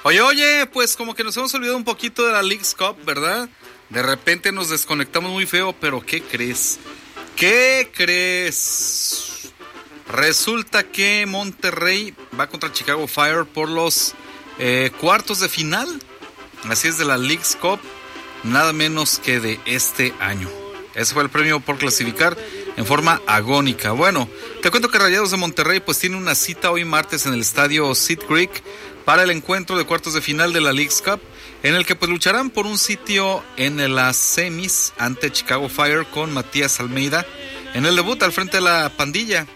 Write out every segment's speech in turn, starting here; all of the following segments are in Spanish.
Oye, pues como que nos hemos olvidado un poquito de la Leagues Cup, ¿verdad? De repente nos desconectamos muy feo, pero ¿qué crees? ¿Qué crees? Resulta que Monterrey va contra Chicago Fire por los cuartos de final. Así es, de la Leagues Cup, nada menos que de este año. Ese fue el premio por clasificar en forma agónica. Bueno, te cuento que Rayados de Monterrey pues tiene una cita hoy martes en el estadio Sid Creek para el encuentro de cuartos de final de la Leagues Cup, en el que pues lucharán por un sitio en las semis ante Chicago Fire con Matías Almeida en el debut al frente de la pandilla.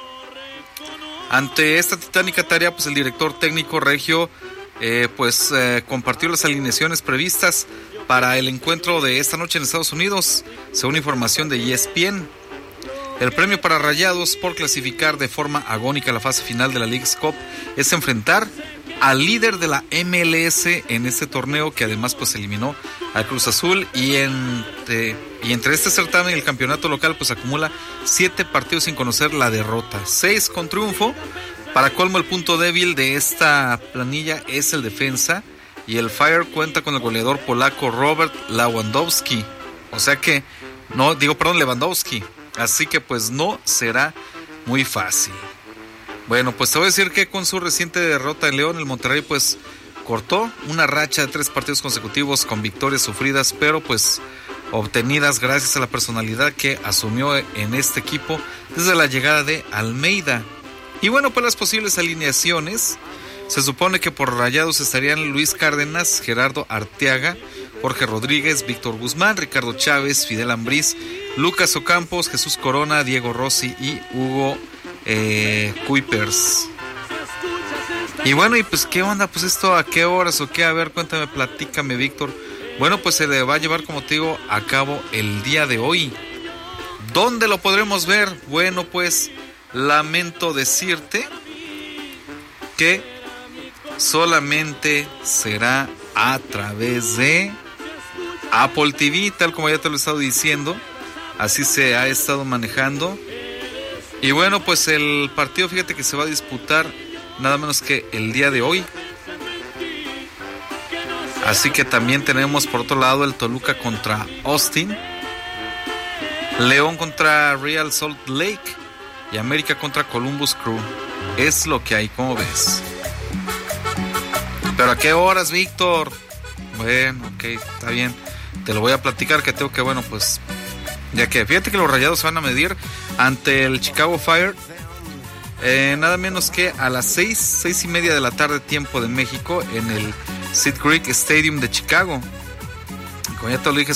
Ante esta titánica tarea, pues el director técnico regio compartió las alineaciones previstas para el encuentro de esta noche en Estados Unidos, según información de ESPN. El premio para Rayados por clasificar de forma agónica a la fase final de la Leagues Cup es enfrentar al líder de la MLS en este torneo, que además pues eliminó al Cruz Azul, y entre este certamen y el campeonato local pues acumula 7 partidos sin conocer la derrota, 6 con triunfo. Para colmo, el punto débil de esta planilla es el defensa, y el Fire cuenta con el goleador polaco Robert Lewandowski. Lewandowski. Así que pues no será muy fácil. Bueno, pues te voy a decir que con su reciente derrota en León, el Monterrey pues cortó una racha de 3 partidos consecutivos con victorias sufridas, pero pues obtenidas gracias a la personalidad que asumió en este equipo desde la llegada de Almeida. Y bueno, pues las posibles alineaciones: se supone que por Rayados estarían Luis Cárdenas, Gerardo Arteaga, Jorge Rodríguez, Víctor Guzmán, Ricardo Chávez, Fidel Ambriz, Lucas Ocampos, Jesús Corona, Diego Rossi y Hugo Kuipers. Y bueno, y pues ¿qué onda? Pues esto, ¿a qué horas o qué? A ver, cuéntame, platícame, Víctor. Bueno, pues se le va a llevar, como te digo, a cabo el día de hoy. ¿Dónde lo podremos ver? Bueno, pues lamento decirte que solamente será a través de Apple TV, tal como ya te lo he estado diciendo. Así se ha estado manejando. Y bueno, pues el partido, fíjate que se va a disputar nada menos que el día de hoy. Así que también tenemos por otro lado el Toluca contra Austin, León contra Real Salt Lake y América contra Columbus Crew. Es lo que hay, ¿cómo ves? ¿Pero a qué horas, Víctor? Bueno, ok, está bien. Te lo voy a platicar, que tengo que, bueno, pues ya que fíjate que los Rayados se van a medir ante el Chicago Fire nada menos que a las 6:30 de la tarde, tiempo de México, en el Sid Creek Stadium de Chicago. Como ya te lo dije,